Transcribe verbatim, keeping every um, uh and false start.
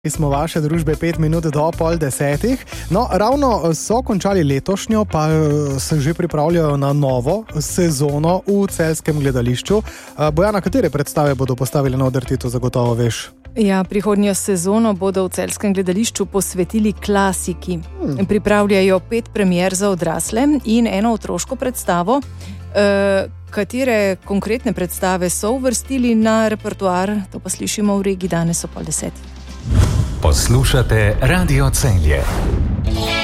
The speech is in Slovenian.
Smo vaše družbe pet minut do pol desetih. No, ravno so končali letošnjo, pa se že pripravljajo na novo sezono v celjskem gledališču. Bojana, katere predstave bodo postavili na oder, ti to zagotovo veš? Ja, prihodnjo sezono bodo v celjskem gledališču posvetili klasiki. Hmm. Pripravljajo pet premier za odrasle in eno otroško predstavo. E, katere konkretne predstave so uvrstili na repertoar, to pa slišimo v regiji danes o pol desetih. Poslušate Radio Celje.